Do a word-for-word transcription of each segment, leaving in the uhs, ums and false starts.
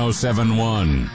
seven one.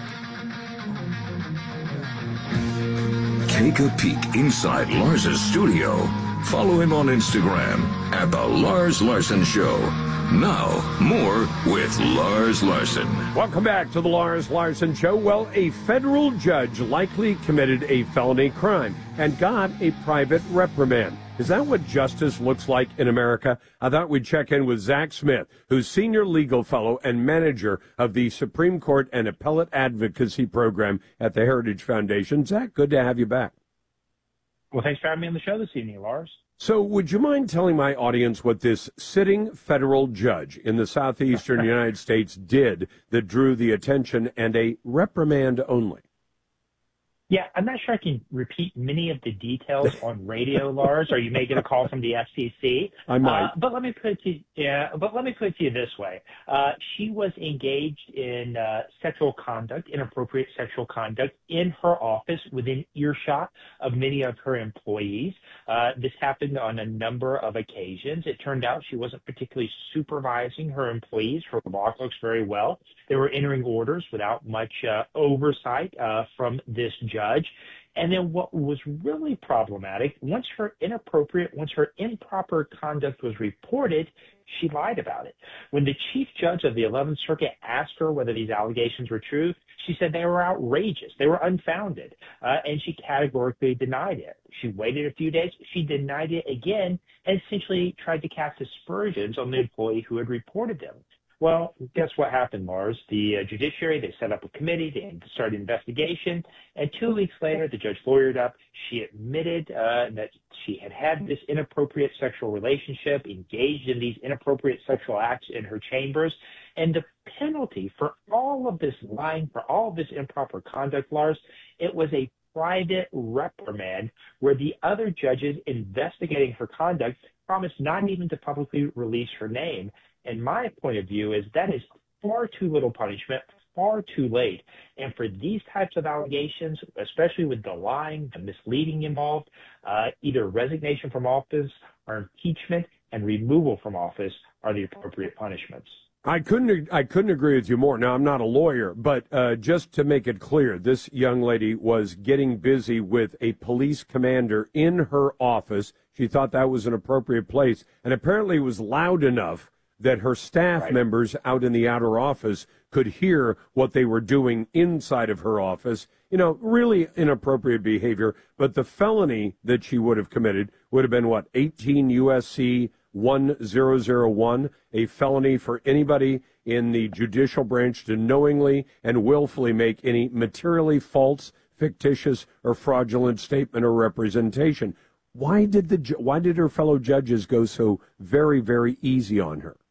Take a peek inside Lars's studio. Follow him on Instagram at The Lars Larson Show. Now, more with Lars Larson. Welcome back to The Lars Larson Show. Well, a federal judge likely committed a felony crime and got a private reprimand. Is that what justice looks like in America? I thought we'd check in with Zach Smith, who's senior legal fellow and manager of the Supreme Court and Appellate Advocacy Program at the Heritage Foundation. Zach, good to have you back. Well, thanks for having me on the show this evening, Lars. So would you mind telling my audience what this sitting federal judge in the southeastern United States did that drew the attention and a reprimand only? Yeah, I'm not sure I can repeat many of the details on radio, Lars, or you may get a call from the F C C. I might. Uh, but let me put it to you, yeah, but let me put it to you this way. Uh, she was engaged in uh, sexual conduct, inappropriate sexual conduct in her office within earshot of many of her employees. Uh, this happened on a number of occasions. It turned out she wasn't particularly supervising her employees, her law clerks, very well. They were entering orders without much uh, oversight uh, from this judge. And then what was really problematic, once her inappropriate, once her improper conduct was reported, she lied about it. When the chief judge of the eleventh Circuit asked her whether these allegations were true, she said they were outrageous, they were unfounded, uh, and she categorically denied it. She waited a few days, she denied it again, and essentially tried to cast aspersions on the employee who had reported them. Well, guess what happened, Lars? The uh, judiciary, they set up a committee, they started an investigation, and two weeks later, the judge lawyered up. She admitted uh, that she had had this inappropriate sexual relationship, engaged in these inappropriate sexual acts in her chambers, and the penalty for all of this lying, for all of this improper conduct, Lars, it was a private reprimand where the other judges investigating her conduct promised not even to publicly release her name. And my point of view is that is far too little punishment, far too late. And for these types of allegations, especially with the lying, the misleading involved, uh, either resignation from office or impeachment and removal from office are the appropriate punishments. I couldn't I couldn't agree with you more. Now, I'm not a lawyer, but uh, just to make it clear, this young lady was getting busy with a police commander in her office. She thought that was an appropriate place, and apparently it was loud enough that her staff right. members out in the outer office could hear what they were doing inside of her office. You know, really inappropriate behavior. But the felony that she would have committed would have been, what, eighteen U S C one thousand one, a felony for anybody in the judicial branch to knowingly and willfully make any materially false, fictitious, or fraudulent statement or representation. Why did the why did her fellow judges go so very, very easy on her?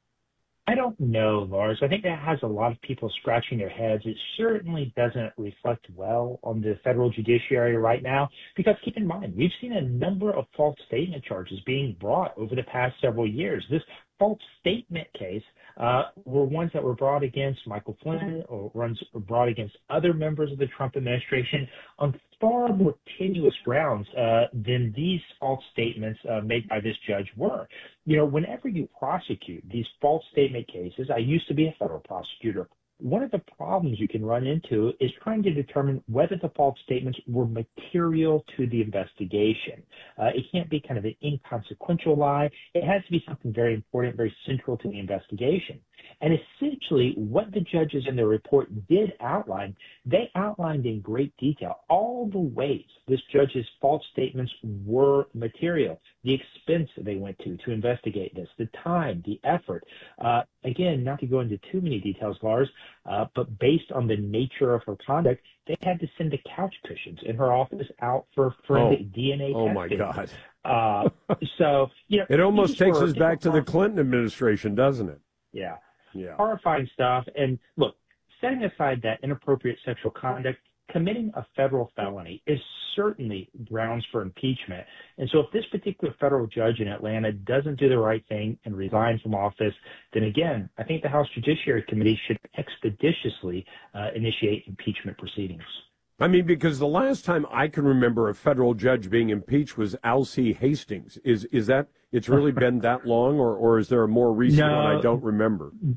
I don't know, Lars. I think that has a lot of people scratching their heads. It certainly doesn't reflect well on the federal judiciary right now, because keep in mind, we've seen a number of false statement charges being brought over the past several years. This false statement case uh, were ones that were brought against Michael Flynn or ones were brought against other members of the Trump administration on far more tenuous grounds uh, than these false statements uh, made by this judge were. You know, whenever you prosecute these false statement cases, I used to be a federal prosecutor. One of the problems you can run into is trying to determine whether the false statements were material to the investigation. Uh, it can't be kind of an inconsequential lie. It has to be something very important, very central to the investigation. And essentially, what the judges in their report did outline, they outlined in great detail all the ways this judge's false statements were material, the expense that they went to to investigate this, the time, the effort. Uh, again, not to go into too many details, Lars, uh, but based on the nature of her conduct, they had to send the couch cushions in her office out for forensic oh. D N A oh testing. Oh, my God. Uh, so, you know. It almost takes us back to the Clinton administration, doesn't it? Yeah. Yeah. Horrifying stuff. And look, setting aside that inappropriate sexual conduct, committing a federal felony is certainly grounds for impeachment. And so if this particular federal judge in Atlanta doesn't do the right thing and resign from office, then again, I think the House Judiciary Committee should expeditiously uh, initiate impeachment proceedings. I mean, because the last time I can remember a federal judge being impeached was Alcee Hastings. Is is that, it's really been that long, or, or is there a more recent no, one I don't remember?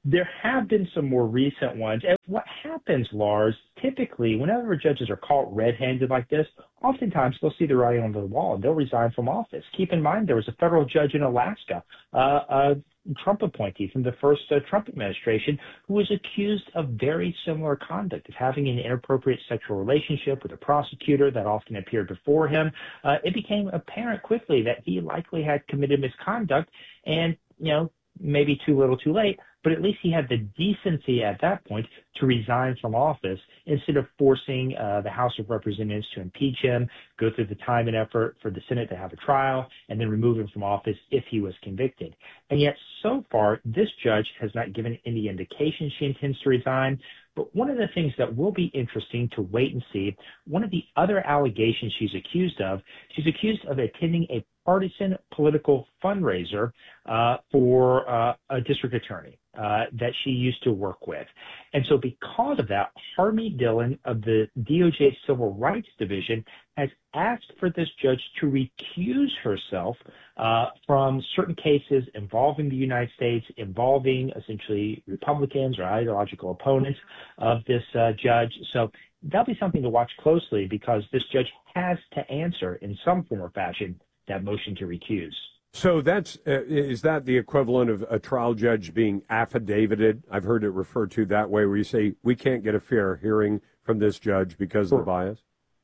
There have been some more recent ones. And what happens, Lars, typically whenever judges are caught red-handed like this, oftentimes they'll see the writing on the wall and they'll resign from office. Keep in mind there was a federal judge in Alaska, uh, a Trump appointee from the first uh, Trump administration, who was accused of very similar conduct, of having an inappropriate sexual relationship with a prosecutor that often appeared before him. Uh, it became apparent quickly that he likely had committed misconduct, and, you know, maybe too little too late, but at least he had the decency at that point to resign from office instead of forcing uh, the House of Representatives to impeach him, go through the time and effort for the Senate to have a trial, and then remove him from office if he was convicted. And yet, so far, this judge has not given any indication she intends to resign. But one of the things that will be interesting to wait and see, one of the other allegations she's accused of, she's accused of attending a partisan political fundraiser uh, for uh, a district attorney uh, that she used to work with. And so because of that, Harmie Dillon of the D O J Civil Rights Division has asked for this judge to recuse herself uh, from certain cases involving the United States, involving essentially Republicans or ideological opponents of this uh, judge. So that'll be something to watch closely, because this judge has to answer in some form or fashion that motion to recuse. So that's uh, is that the equivalent of a trial judge being affidavitted? I've heard it referred to that way, where you say we can't get a fair hearing from this judge because of the bias?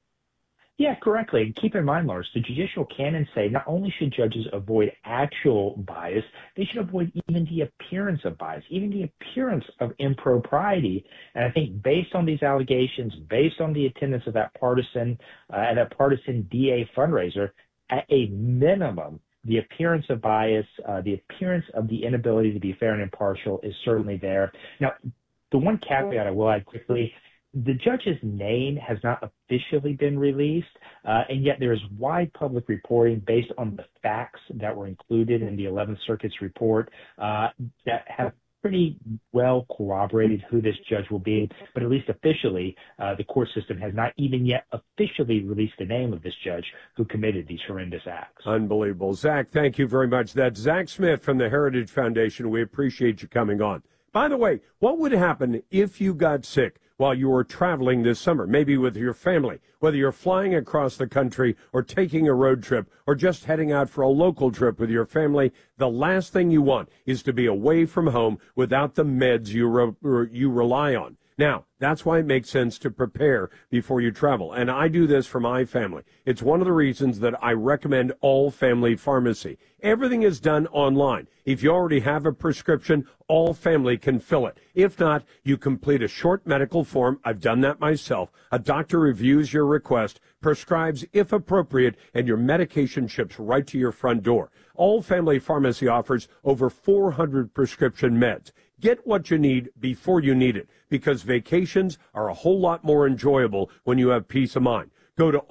Yeah, correctly. And keep in mind, Lars, the judicial canons say not only should judges avoid actual bias, they should avoid even the appearance of bias, even the appearance of impropriety. And I think based on these allegations, based on the attendance of that partisan, uh, that partisan D A fundraiser, at a minimum, the appearance of bias, uh, the appearance of the inability to be fair and impartial is certainly there. Now, the one caveat I will add quickly, the judge's name has not officially been released, uh, and yet there is wide public reporting based on the facts that were included in the eleventh Circuit's report uh, that have pretty well corroborated who this judge will be, but at least officially, uh, the court system has not even yet officially released the name of this judge who committed these horrendous acts. Unbelievable. Zach, thank you very much. That's Zach Smith from the Heritage Foundation. We appreciate you coming on. By the way, what would happen if you got sick while you were traveling this summer, maybe with your family, whether you're flying across the country or taking a road trip or just heading out for a local trip with your family? The last thing you want is to be away from home without the meds you re- you rely on. Now, that's why it makes sense to prepare before you travel. And I do this for my family. It's one of the reasons that I recommend All Family Pharmacy. Everything is done online. If you already have a prescription, All Family can fill it. If not, you complete a short medical form. I've done that myself. A doctor reviews your request, prescribes if appropriate, and your medication ships right to your front door. All Family Pharmacy offers over four hundred prescription meds. Get what you need before you need it, because vacations are a whole lot more enjoyable when you have peace of mind. Go to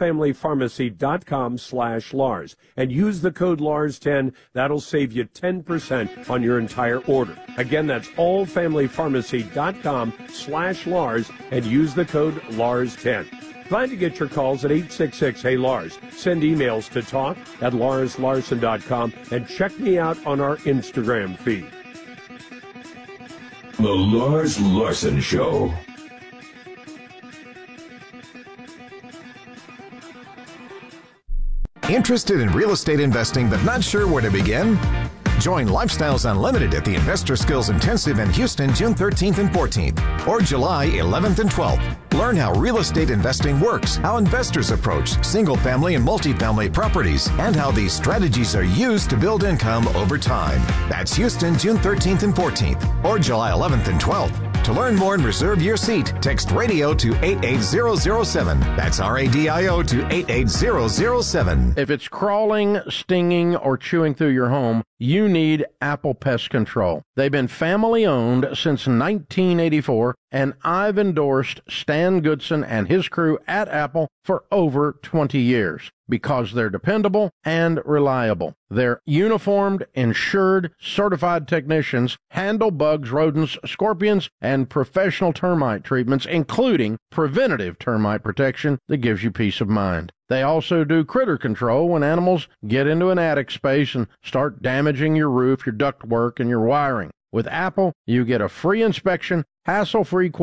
allfamilypharmacy.com slash Lars and use the code Lars ten. That'll save you ten percent on your entire order. Again, that's allfamilypharmacy.com slash Lars and use the code Lars ten. Glad to get your calls at eight six six, hey Lars. Send emails to talk at lars larson dot com and check me out on our Instagram feed. The Lars Larson Show. Interested in real estate investing but not sure where to begin? Join Lifestyles Unlimited at the Investor Skills Intensive in Houston June thirteenth and fourteenth or July eleventh and twelfth. Learn how real estate investing works, how investors approach single-family and multifamily properties, and how these strategies are used to build income over time. That's Houston June thirteenth and fourteenth or July eleventh and twelfth. To learn more and reserve your seat, text radio to eight eight zero zero seven. That's R A D I O to eight eight zero zero seven. If it's crawling, stinging, or chewing through your home, you need Apple Pest Control. They've been family-owned since nineteen eighty-four, and I've endorsed Stan Goodson and his crew at Apple for over twenty years because they're dependable and reliable. Their uniformed, insured, certified technicians handle bugs, rodents, scorpions, and professional termite treatments, including preventative termite protection that gives you peace of mind. They also do critter control when animals get into an attic space and start damaging your roof, your ductwork, and your wiring. With Apple, you get a free inspection, hassle-free